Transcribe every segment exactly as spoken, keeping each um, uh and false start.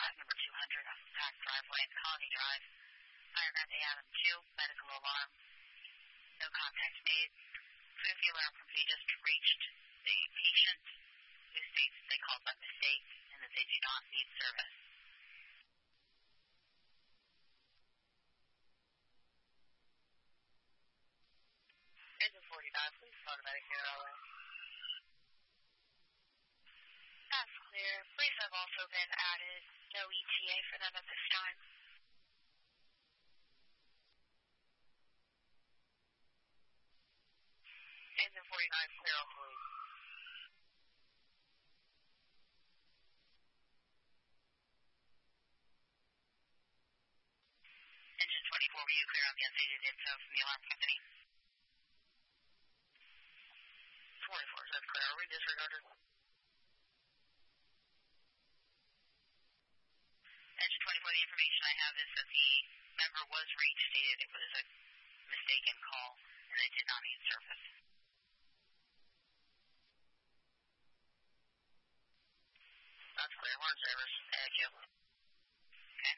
five, number two hundred, off of Pack Driveway, Colony Drive. Fire Grande Adam two, medical alarm. No contact made. Proof the alarm company just reached the patient who states they called by mistake and that they do not need service. Engine forty-nine, please call the Medicare L A. That's clear. Police have also been added. No E T A for them at this time. Engine forty-nine, clear on police. Engine twenty-four, were you clear on the unstated info from the alarm company? twenty-four, that's clear. Are we disregarded? Engine twenty-four, the information I have is that the member was reached, stated it was a mistaken call, and they did not need service. That's clear. We're in service. Thank you. Okay.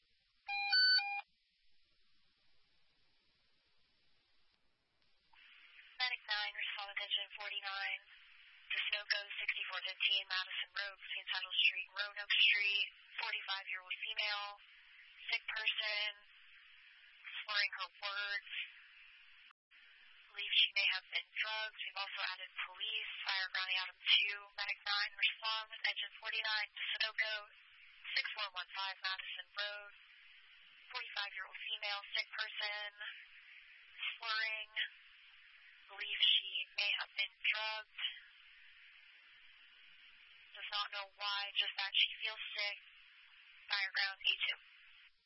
Medic nine, respond with engine forty-nine. To Sunoco sixty-four fifteen Madison Road between Settle Street and Roanoke Street. forty-five-year-old female, sick person, slurring her words. Believe she may have been drugged. We've also added police. Fire Grande Adam two, Medic nine, respond with engine forty-nine to Sunoco six four one five Madison Road. forty-five-year-old female, sick person, slurring. Believe she may have been drugged. Does not know why, just that she feels sick.